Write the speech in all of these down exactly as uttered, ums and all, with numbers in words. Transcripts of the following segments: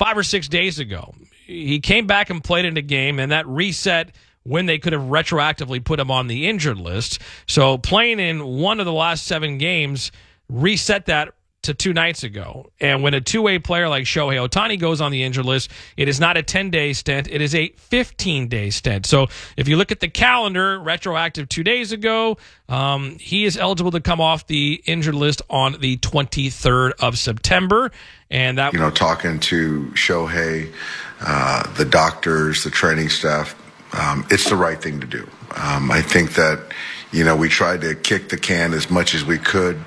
five or six days ago. He came back and played in a game, and that reset when they could have retroactively put him on the injured list. So playing in one of the last seven games reset that to two nights ago. And when a two-way player like Shohei Ohtani goes on the injured list, it is not a ten-day stint. It is a fifteen-day stint. So if you look at the calendar, retroactive two days ago, um, he is eligible to come off the injured list on the twenty-third of September. And that, you know, talking to Shohei, uh, the doctors, the training staff, um, it's the right thing to do. Um, I think that, you know, we tried to kick the can as much as we could.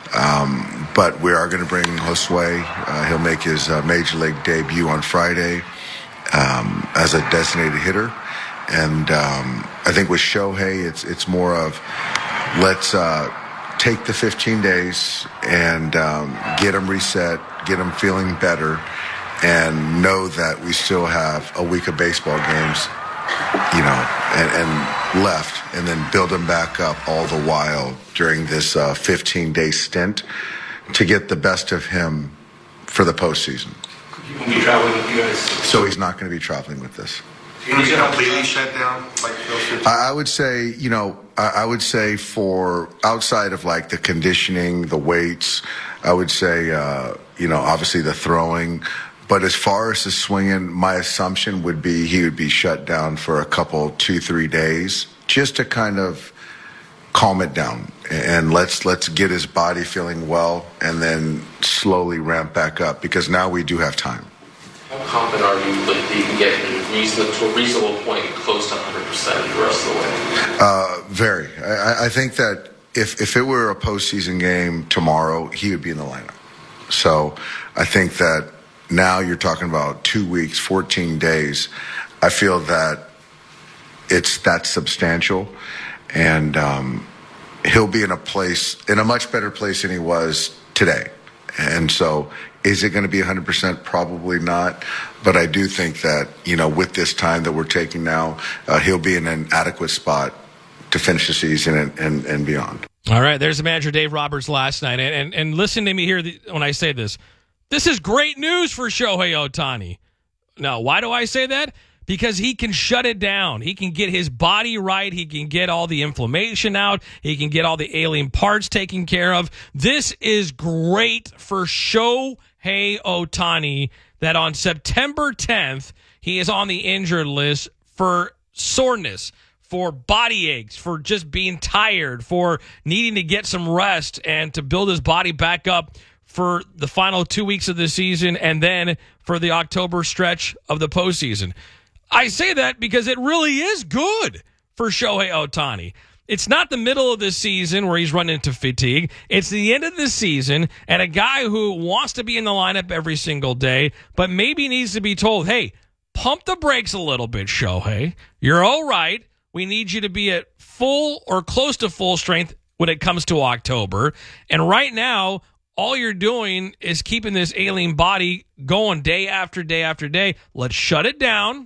Um, but we are going to bring Josue. Uh, he'll make his uh, Major League debut on Friday um, as a designated hitter. And um, I think with Shohei, it's it's more of let's uh, take the fifteen days and um, get him reset, get him feeling better, and know that we still have a week of baseball games, you know, and, and left, and then build him back up all the while during this uh, fifteen-day stint to get the best of him for the postseason. Could people be traveling with you guys? So he's not going to be traveling with this. You going to completely shut down? Like those I, I would say, you know, I, I would say for outside of like the conditioning, the weights, I would say, uh, you know, obviously the throwing. But as far as the swinging, my assumption would be he would be shut down for a couple, two, three days, just to kind of calm it down and let's let's get his body feeling well, and then slowly ramp back up because now we do have time. How confident are you that you can get him reasonable, to a reasonable point close to one hundred percent the rest of the way? Uh, very. I, I think that if if it were a postseason game tomorrow, he would be in the lineup. So I think that. Now you're talking about two weeks, fourteen days. I feel that it's that substantial, and um, he'll be in a place, in a much better place than he was today. And so is it going to be one hundred percent? Probably not. But I do think that, you know, with this time that we're taking now, uh, he'll be in an adequate spot to finish the season and, and, and beyond. All right, there's the manager, Dave Roberts, last night. And, and, and listen to me here when I say this. This is great news for Shohei Ohtani. Now, why do I say that? Because he can shut it down. He can get his body right. He can get all the inflammation out. He can get all the alien parts taken care of. This is great for Shohei Ohtani that on September tenth, he is on the injured list for soreness, for body aches, for just being tired, for needing to get some rest and to build his body back up for the final two weeks of the season and then for the October stretch of the postseason. I say that because it really is good for Shohei Ohtani. It's not the middle of the season where he's running into fatigue. It's the end of the season, and a guy who wants to be in the lineup every single day, but maybe needs to be told, hey, pump the brakes a little bit, Shohei. You're all right. We need you to be at full or close to full strength when it comes to October. And right now, all you're doing is keeping this alien body going day after day after day. Let's shut it down.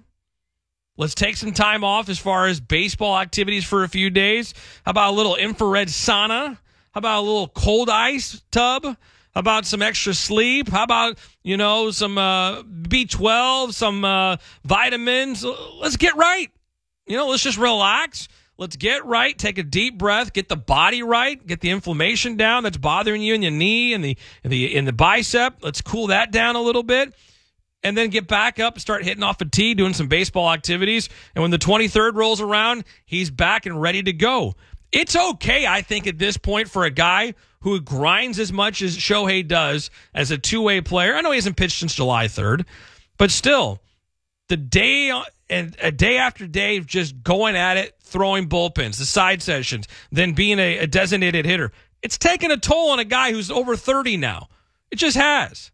Let's take some time off as far as baseball activities for a few days. How about a little infrared sauna? How about a little cold ice tub? How about some extra sleep? How about, you know, some uh, B twelve, some uh, vitamins? Let's get right. You know, let's just relax. Let's get right, take a deep breath, get the body right, get the inflammation down that's bothering you in your knee and the in the in the bicep. Let's cool that down a little bit. And then get back up, start hitting off a tee, doing some baseball activities. And when the twenty-third rolls around, he's back and ready to go. It's okay, I think, at this point for a guy who grinds as much as Shohei does as a two-way player. I know he hasn't pitched since July third, but still, the day and a day after day of just going at it, throwing bullpens, the side sessions, then being a, a designated hitter. It's taken a toll on a guy who's over thirty now. It just has.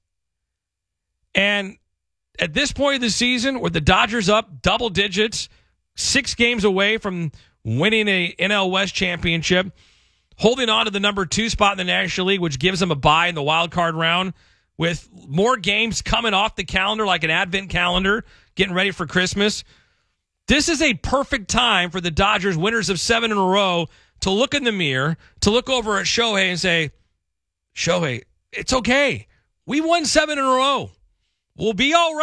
And at this point of the season, where the Dodgers up double digits, six games away from winning a N L West championship, holding on to the number two spot in the National League, which gives them a bye in the wild card round, with more games coming off the calendar like an advent calendar, getting ready for Christmas. This is a perfect time for the Dodgers, winners of seven in a row, to look in the mirror, to look over at Shohei and say, Shohei, it's okay. We won seven in a row. We'll be all right.